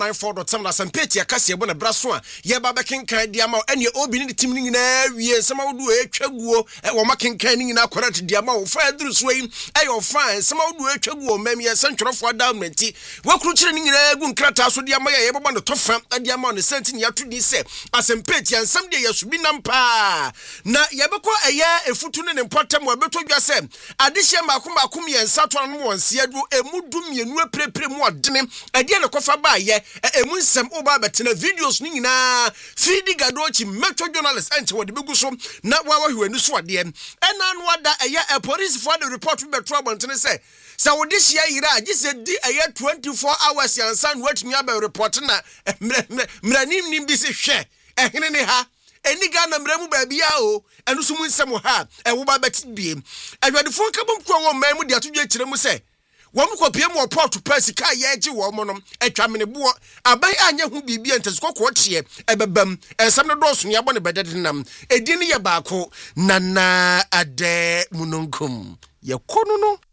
94.7 na sampeti akase ebo na braso a ye ba bekenkan dia ma ene obi ne tim ni nyina wie sama wodu etwaguo wo makenkan ni nyina correct dia ma wo fa aduru so yi ayo fine sama wodu etwaguo mami ye sentwerofo adamenti wakuru kire ni nyina gu nkrata so dia ma ye beba no tofa dia ma no senti ni atudi se asampeti ansam de yesubi nampa na ye beko eye efutu ne mpotam wa betodwa se adehye makom yensa to no wonse adu emudu mienu eprepre mu odene ade ne kofa ba ye emu nsem oba betena videos ni nyina feed gadochi metro journalist ante wode begu so na wa hwenu so ade ena no ada eye police for the report betro abontene se sa wode hia yira agise di eye 24 hours yansa no watumi aba report na mranim nim bi se hwe ehene ne ha eniga na mramu ba bia o enu so mu nsem ha wo ba betibie adwadefo nkabom kwa wo mamu de atodwe kire mu se wo mu kopie mu port pass ka ye agi wo mo no atwa menebo abai anya hu bibia ntesikoko tie ebebam ensam no do so ne yabo ne bedede nam edi ne ye baako nana ade mununkum ye kono no